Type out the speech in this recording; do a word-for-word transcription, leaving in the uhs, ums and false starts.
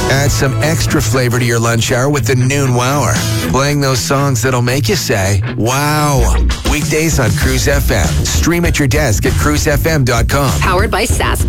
Add some extra flavor to your lunch hour with the Noon Wower. Playing those songs that'll make you say, wow. Weekdays on Cruise F M. Stream at your desk at cruise f m dot com. Powered by S A S.